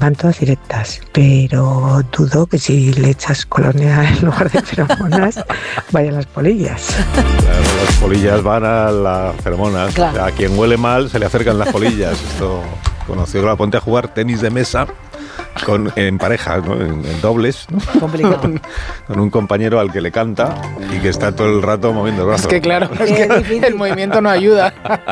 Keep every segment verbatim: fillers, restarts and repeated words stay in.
van todas directas, pero dudo que si le echas colonia en lugar de feromonas vayan las polillas. Claro, las polillas van a las feromonas. Claro. A quien huele mal se le acercan las polillas. Esto conocido, la ponte a jugar tenis de mesa con, en pareja, ¿no? en, en dobles, ¿no? Complicado. Con, con un compañero al que le canta y que está todo el rato moviendo el brazo. Es que claro, es que el movimiento no ayuda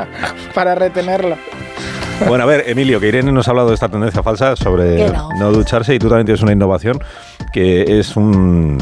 para retenerlo. Bueno, a ver, Emilio, que Irene nos ha hablado de esta tendencia falsa sobre no. no ducharse, y tú también tienes una innovación que es un,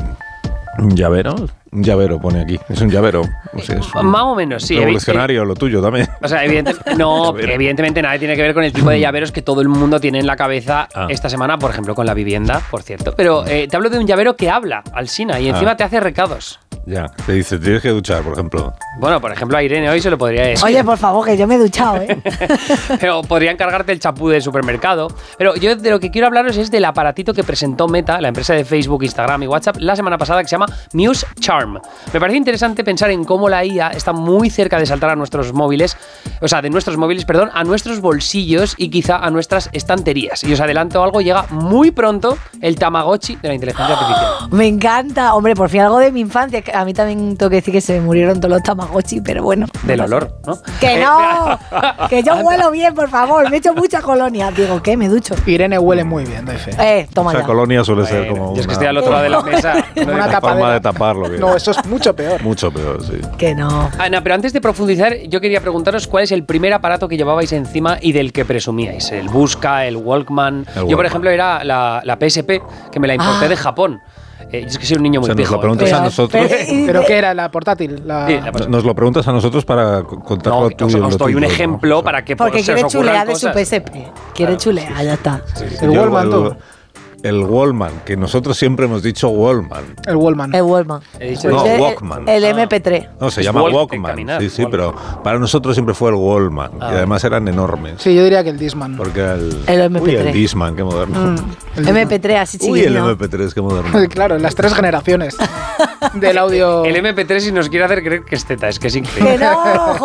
un llavero. Un llavero pone aquí, es un llavero. O sea, es un Más o menos, sí. revolucionario, lo tuyo también. O sea, evidente, no, evidentemente nada tiene que ver con el tipo de llaveros que todo el mundo tiene en la cabeza Ah. esta semana, por ejemplo, con la vivienda, por cierto. Pero eh, te hablo de un llavero que habla, Alsina, y encima Ah. te hace recados. Ya, te dice, tienes que duchar, por ejemplo. Bueno, por ejemplo, a Irene hoy se lo podría decir. Oye, por favor, que yo me he duchado, ¿eh? Pero podría encargarte el chapú del supermercado. Pero yo de lo que quiero hablaros es del aparatito que presentó Meta, la empresa de Facebook, Instagram y WhatsApp, la semana pasada, que se llama Muse Charm. Me parece interesante pensar en cómo la I A está muy cerca de saltar a nuestros móviles, o sea, de nuestros móviles, perdón, a nuestros bolsillos y quizá a nuestras estanterías. Y os adelanto algo, llega muy pronto el Tamagotchi de la inteligencia artificial. Me encanta. Hombre, por fin algo de mi infancia. A mí también tengo que decir que se murieron todos los Tamagotchi, pero bueno. Del no olor, ¿no? ¡Que no! Que yo huelo bien, por favor. Me he hecho mucha colonia. Digo, ¿qué? Me ducho. Irene huele muy bien, doy fe. Eh, toma Esa ya. colonia suele ser Bueno, como yo es que una, estoy al otro lado de la mesa. Una una tapadera. forma de taparlo. Que No, eso es mucho peor. mucho peor, sí. Que no. Ana, pero antes de profundizar, yo quería preguntaros cuál es el primer aparato que llevabais encima y del que presumíais. El Busca, el Walkman. El Yo, por Walkman. ejemplo, era la, la P S P, que me la importé Ah. de Japón. Eh, yo es que soy un niño O muy sea, nos pijo. lo preguntas entonces- a nosotros. pero- ¿Pero qué era? ¿La portátil? La... Sí, la- Nos lo preguntas a nosotros para co- contarlo No, tú. os, y os lo doy un tuyo, ¿no? ejemplo O sea, para que Porque se quiere os ocurran chulear de su cosas. P S P. Quiere Claro, chulear, ya está. El yo Wallman, tú. El Wallman, que nosotros siempre hemos dicho Wallman. El Wallman. El Wallman. He dicho- No, El- Walkman. El M P tres. No, se Es llama walk, Walkman. caminar, Sí, sí, Walkman. pero para nosotros siempre fue el Wallman. Ah. Y además eran enormes. Sí, yo diría que el Discman. Porque el, El M P tres. Uy, el Discman, qué moderno. Mm, el M P tres así Uy, el chiquitino. M P tres, qué moderno. Discman. Claro, las tres generaciones del audio. El M P tres si nos quiere hacer creer que es teta, es que es increíble. Que no,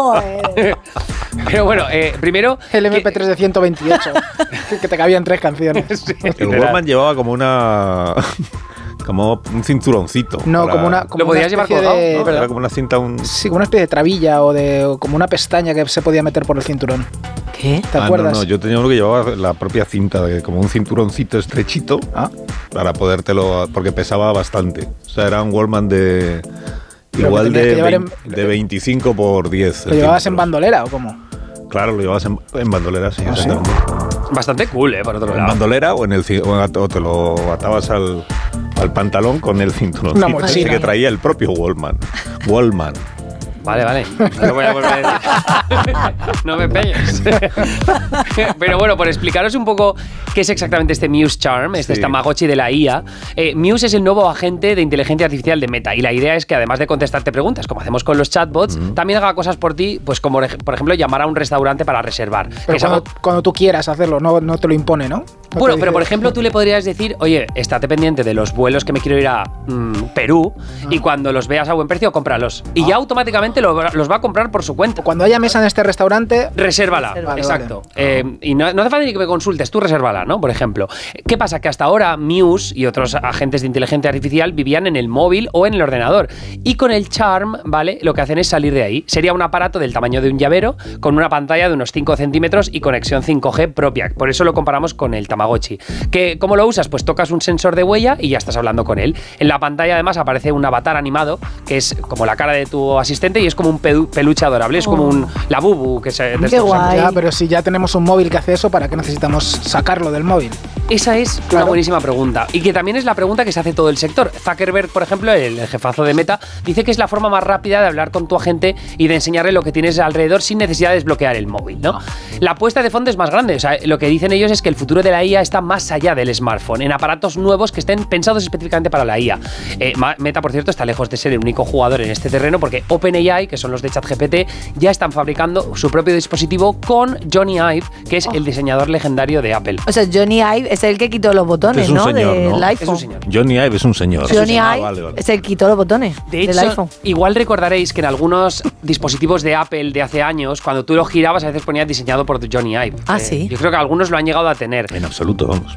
joder. Pero bueno, eh, primero... El que- M P tres de ciento veintiocho, que- que te cabían tres canciones. Sí, El literal. Wallman llevaba como una... como un cinturoncito. No, para- como una. Como Lo podías una llevar especie colgado, de- ¿no? ¿Verdad? Era como una cinta, un... Sí, como una especie de trabilla o de o como una pestaña que se podía meter por el cinturón. ¿Qué? ¿Te Ah, acuerdas? No, no, yo tenía uno que llevaba la propia cinta, de, como un cinturoncito estrechito, Ah, para podértelo, porque pesaba bastante. O sea, era un Wallman de... Pero igual que tenías de, que llevar veinte en- de veinticinco por diez. ¿lo llevabas en centímetros. bandolera o cómo? Claro, lo llevabas en, en bandolera, sí, ¿Ah, sí? exactamente. Bastante cool, ¿eh? Por otro En lado. bandolera o, en el, ci- o at- o te lo atabas al, al pantalón con el cinturón. Una mochila. que traía el propio Wallman. Wallman. Vale, vale. No lo voy a volver a decir. No me pegues. Pero bueno, por explicaros un poco qué es exactamente este Muse Charm, este Sí. Tamagotchi de la I A. Eh, Muse es el nuevo agente de inteligencia artificial de Meta y la idea es que además de contestarte preguntas, como hacemos con los chatbots, Mm. también haga cosas por ti, pues como por ejemplo llamar a un restaurante para reservar. que Pero es algo- cuando, cuando tú quieras hacerlo, no, no te lo impone, ¿no? No te Bueno, dice- pero por ejemplo tú le podrías decir, oye, estate pendiente de los vuelos que me quiero ir a mm, Perú y cuando los veas a buen precio, cómpralos. Y ya automáticamente lo- los va a comprar por su cuenta. Cuando haya mesa en este restaurante, Resérvala, Vale, exacto. Eh, y no, no hace falta ni que me consultes, tú resérvala, ¿no? Por ejemplo. ¿Qué pasa? Que hasta ahora Muse y otros agentes de inteligencia artificial vivían en el móvil o en el ordenador. Y con el Charm, ¿vale? Lo que hacen es salir de ahí. Sería un aparato del tamaño de un llavero, con una pantalla de unos cinco centímetros y conexión cinco G propia. Por eso lo comparamos con el Tamagotchi. ¿Que, ¿Cómo lo usas? Pues tocas un sensor de huella y ya estás hablando con él. En la pantalla además aparece un avatar animado, que es como la cara de tu asistente y es como un pelu- peluche adorable. Es como un la bubu que se... de Qué estos- guay. ya, pero si ya tenemos un móvil que hace eso, ¿para qué necesitamos sacarlo del móvil? Esa es una Claro. buenísima pregunta. Y que también es la pregunta que se hace todo el sector. Zuckerberg, por ejemplo, el jefazo de Meta, dice que es la forma más rápida de hablar con tu agente y de enseñarle lo que tienes alrededor sin necesidad de desbloquear el móvil, ¿no? La apuesta de fondo es más grande. O sea, lo que dicen ellos es que el futuro de la I A está más allá del smartphone, en aparatos nuevos que estén pensados específicamente para la I A. Eh, Ma- Meta, por cierto, está lejos de ser el único jugador en este terreno porque OpenAI, que son los de ChatGPT, ya están fabricando su propio dispositivo con Johnny Ive, que es el diseñador legendario de Apple. O sea, Johnny Ive es el que quitó los botones, Es un ¿no? señor, Del ¿no? iPhone. Es un señor. Johnny Ive es un señor. Johnny Ah, Ive vale, vale. es el que quitó los botones De del hecho, iPhone. igual recordaréis que en algunos dispositivos de Apple de hace años, cuando tú lo girabas, a veces ponía diseñado por Johnny Ive. Ah, ¿sí? Yo creo que algunos lo han llegado a tener. En absoluto, vamos.